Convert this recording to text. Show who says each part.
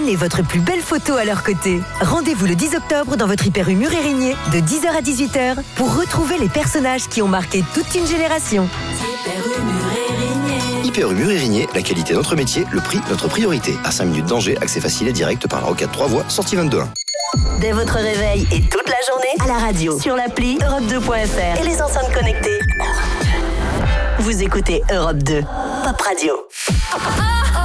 Speaker 1: Prenez votre plus belle photo à leur côté. Rendez-vous le 10 octobre dans votre Hyper U Mur-Érigné de 10h à 18h pour retrouver les personnages qui ont marqué toute une génération.
Speaker 2: Hyper U Mur-Érigné, la qualité notre métier, le prix notre priorité. À 5 minutes d'Angers, accès facile et direct par la rocade 3 voies, sortie 22.1.
Speaker 1: Dès votre réveil et toute la journée, à la radio, sur l'appli Europe2.fr et les enceintes connectées. Vous écoutez Europe 2, Pop Radio.